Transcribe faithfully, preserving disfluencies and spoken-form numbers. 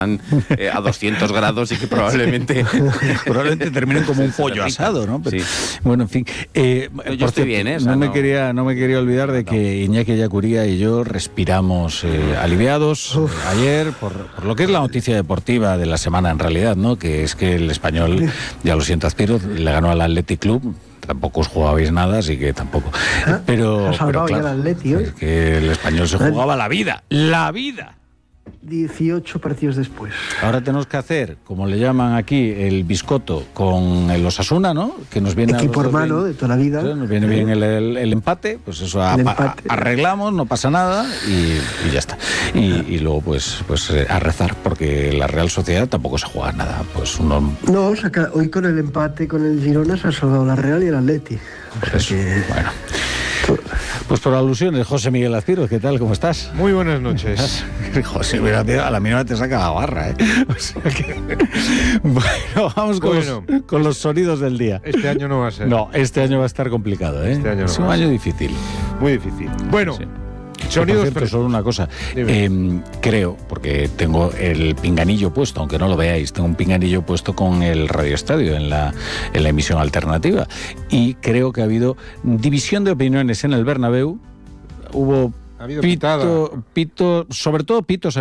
Eh, a doscientos grados y que probablemente probablemente terminen como un pollo asado, ¿no? Pero, sí. Bueno, en fin. Eh, yo yo estoy bien, ¿eh? O sea, no, me no... quería, no me quería olvidar de que Iñaki Ellacuría y yo respiramos eh, aliviados eh, ayer por, por lo que es la noticia deportiva de la semana en realidad, ¿no? Que es que el Español, ya lo siento Azpiroz, le ganó al Athletic Club. Tampoco os jugabais nada, así que tampoco. Pero, pero claro, Atleti, es que el Español se jugaba la vida, la vida. dieciocho partidos después. Ahora tenemos que hacer, como le llaman aquí, el biscotto con el Osasuna, ¿no? Que nos viene equipo hermano de toda la vida. Nos viene bien el, el, el empate, pues eso a, empate. A, arreglamos, no pasa nada y, y ya está. Y, y luego pues pues a rezar, porque la Real Sociedad tampoco se juega nada. Pues uno... No, saca, hoy con el empate con el Girona se ha salvado la Real y el Atleti. O sea eso, que... bueno. Pues por alusiones, José Miguel Azpiroz, ¿qué tal? ¿Cómo estás? Muy buenas noches. José Miguel Azpiroz, a la mínima te saca la barra, ¿eh? O sea que... Bueno, vamos con, bueno, los, con los sonidos del día. Este año no va a ser. No, este año va a estar complicado, ¿eh? Este año no es un año difícil. Muy difícil. Bueno, sí. Sonidos. Por cierto, solo una cosa. Eh, creo, porque tengo el pinganillo puesto, aunque no lo veáis, tengo un pinganillo puesto con el Radio Estadio en la, en la emisión alternativa. Y creo que ha habido división de opiniones en el Bernabéu. Hubo ha habido pito, pito, sobre todo pitos